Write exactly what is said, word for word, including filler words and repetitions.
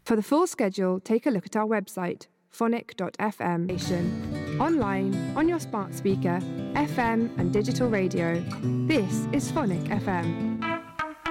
For the full schedule, take a look at our website, phonic dot f m. Online, on your smart speaker, F M and digital radio. This is Phonic F M.